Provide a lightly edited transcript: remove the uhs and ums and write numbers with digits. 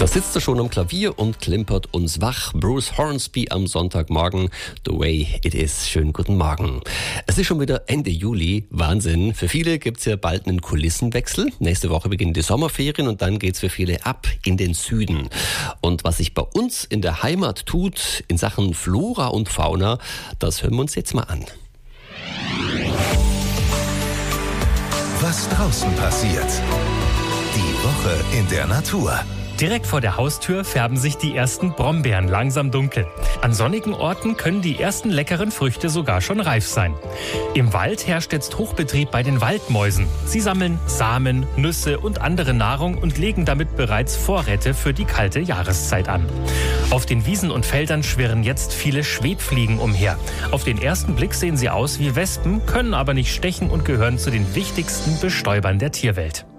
Da sitzt er schon am Klavier und klimpert uns wach. Bruce Hornsby am Sonntagmorgen. The Way It Is. Schönen guten Morgen. Es ist schon wieder Ende Juli. Wahnsinn. Für viele gibt's ja bald einen Kulissenwechsel. Nächste Woche beginnen die Sommerferien und dann geht's für viele ab in den Süden. Und was sich bei uns in der Heimat tut in Sachen Flora und Fauna, das hören wir uns jetzt mal an. Was draußen passiert. Die Woche in der Natur. Direkt vor der Haustür färben sich die ersten Brombeeren langsam dunkel. An sonnigen Orten können die ersten leckeren Früchte sogar schon reif sein. Im Wald herrscht jetzt Hochbetrieb bei den Waldmäusen. Sie sammeln Samen, Nüsse und andere Nahrung und legen damit bereits Vorräte für die kalte Jahreszeit an. Auf den Wiesen und Feldern schwirren jetzt viele Schwebfliegen umher. Auf den ersten Blick sehen sie aus wie Wespen, können aber nicht stechen und gehören zu den wichtigsten Bestäubern der Tierwelt.